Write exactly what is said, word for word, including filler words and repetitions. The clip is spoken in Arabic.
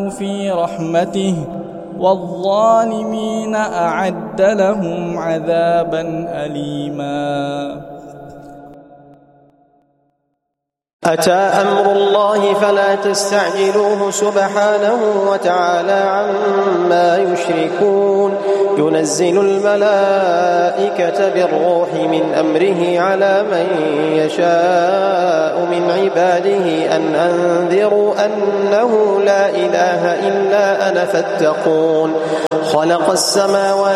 يشاء في رحمته والظالمين أعد لهم عذابا أليما. أتى أمر الله فلا تستعجلوه سبحانه وتعالى عما يشركون. ينزل الملائكة بالروح من أمره على من يشاء من عباده أن أنذروا أنه لا إله إلا أنا فاتقون. خلق السماوات